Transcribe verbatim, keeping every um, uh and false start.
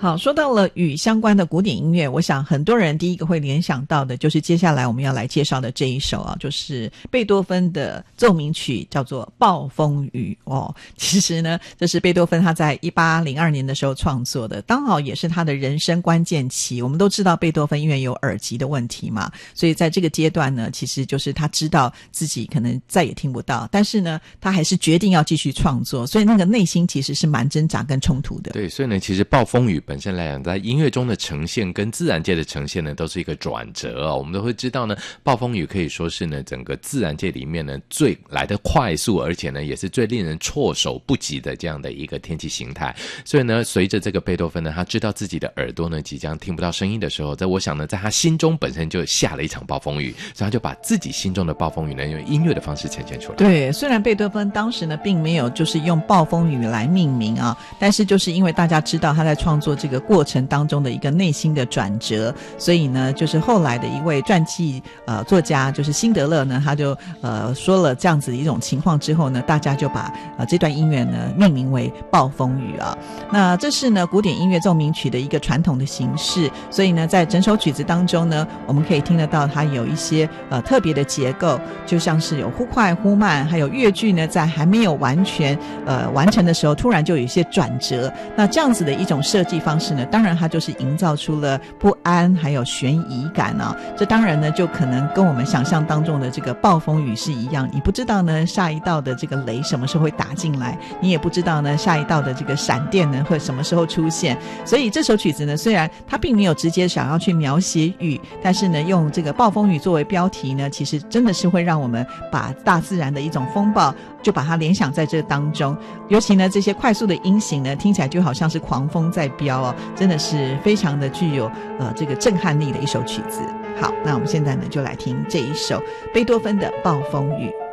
好，说到了雨相关的古典音乐，我想很多人第一个会联想到的就是接下来我们要来介绍的这一首啊，就是贝多芬的奏鸣曲，叫做《暴风雨》哦。其实呢，这是贝多芬他在一八零二年的时候创作的，刚好也是他的人生关键期。我们都知道贝多芬因为有耳疾的问题嘛，所以在这个阶段呢，其实就是他知道自己可能再也听不到，但是呢，他还是决定要继续创作，所以那个内心其实是蛮挣扎跟冲突的。 对，所以呢，其实暴风雨本身来讲，在音乐中的呈现跟自然界的呈现呢，都是一个转折哦。我们都会知道呢，暴风雨可以说是呢整个自然界里面呢最来得快速，而且呢也是最令人措手不及的这样的一个天气形态。所以呢，随着这个贝多芬呢，他知道自己的耳朵呢即将听不到声音的时候，在我想呢，在他心中本身就下了一场暴风雨，所以他就把自己心中的暴风雨呢，用音乐的方式呈现出来。 对，虽然贝多芬当时呢并没有就是用暴风雨来命名啊，但是就是因为大家知道他在创作这个过程当中的一个内心的转折，所以呢就是后来的一位传记呃作家就是辛德勒呢，他就呃说了这样子的一种情况之后呢，大家就把呃这段音乐呢命名为暴风雨啊。那这是呢古典音乐奏鸣曲的一个传统的形式，所以呢在整首曲子当中呢，我们可以听得到它有一些呃特别的结构，就像是有忽快忽慢，还有乐句呢在还没有完全呃完成的时候突然就有一些转折。那这样子的一种设计方式呢，当然它就是营造出了不安还有悬疑感啊。这当然呢就可能跟我们想象当中的这个暴风雨是一样，你不知道呢下一道的这个雷什么时候会打进来，你也不知道呢下一道的这个闪电呢会什么时候出现。所以这首曲子呢，虽然它并没有直接想要去描写雨，但是呢用这个暴风雨作为标题呢，其实真的是会让我们把大自然的一种风暴就把它联想在这当中。尤其呢这些快速的音型呢，听起来就好像是狂风在飙哦，真的是非常的具有呃这个震撼力的一首曲子。好，那我们现在呢就来听这一首贝多芬的《暴风雨》。